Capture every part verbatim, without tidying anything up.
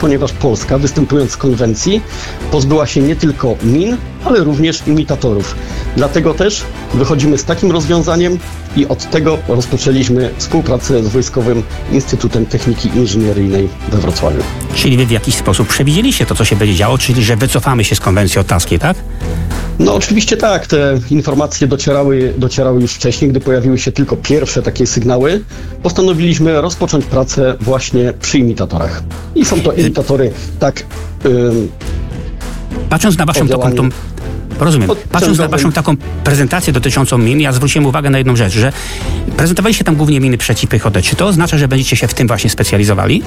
ponieważ Polska, występując w konwencji, pozbyła się nie tylko min, ale również imitatorów. Dlatego też wychodzimy z takim rozwiązaniem i od tego rozpoczęliśmy współpracę z Wojskowym Instytutem Techniki Inżynieryjnej we Wrocławiu. Czyli wy w jakiś sposób przewidzieliście to, co się będzie działo, czyli że wycofamy się z konwencji ottawskiej, tak? No oczywiście tak, te informacje docierały, docierały już wcześniej, gdy pojawiły się tylko pierwsze takie sygnały. Postanowiliśmy rozpocząć pracę właśnie przy imitatorach. I są to imitatory tak... Ym, Patrząc na waszą taką... Tą... Rozumiem. Patrząc na waszą taką prezentację dotyczącą min, ja zwróciłem uwagę na jedną rzecz, że prezentowaliście tam głównie miny przeciwpiechotne. Czy to oznacza, że będziecie się w tym właśnie specjalizowali?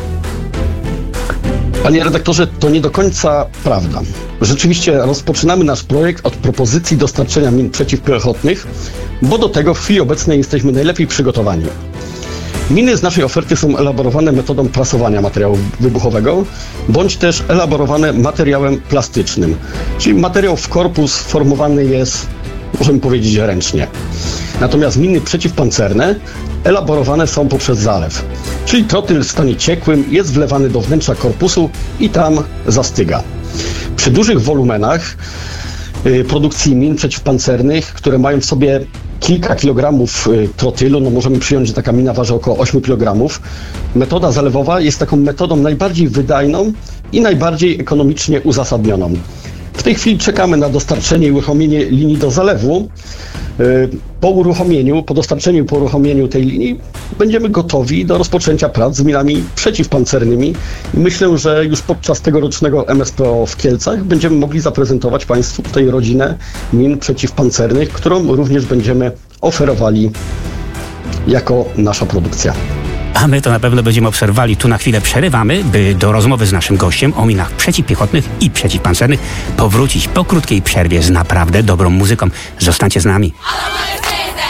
Panie redaktorze, to nie do końca prawda. Rzeczywiście rozpoczynamy nasz projekt od propozycji dostarczenia min przeciwpiechotnych, bo do tego w chwili obecnej jesteśmy najlepiej przygotowani. Miny z naszej oferty są elaborowane metodą prasowania materiału wybuchowego, bądź też elaborowane materiałem plastycznym, czyli materiał w korpus formowany jest, możemy powiedzieć, ręcznie. Natomiast miny przeciwpancerne elaborowane są poprzez zalew, czyli trotyl w stanie ciekłym jest wlewany do wnętrza korpusu i tam zastyga. Przy dużych wolumenach y, produkcji min przeciwpancernych, które mają w sobie kilka kilogramów y, trotylu, no możemy przyjąć, że taka mina waży około osiem kilogramów, metoda zalewowa jest taką metodą najbardziej wydajną i najbardziej ekonomicznie uzasadnioną. W tej chwili czekamy na dostarczenie i uruchomienie linii do zalewu. Po uruchomieniu, po dostarczeniu i po uruchomieniu tej linii będziemy gotowi do rozpoczęcia prac z minami przeciwpancernymi. I myślę, że już podczas tegorocznego M S P O w Kielcach będziemy mogli zaprezentować Państwu tutaj rodzinę min przeciwpancernych, którą również będziemy oferowali jako nasza produkcja. A my to na pewno będziemy obserwowali. Tu na chwilę przerywamy, by do rozmowy z naszym gościem o minach przeciwpiechotnych i przeciwpancernych powrócić po krótkiej przerwie z naprawdę dobrą muzyką. Zostańcie z nami.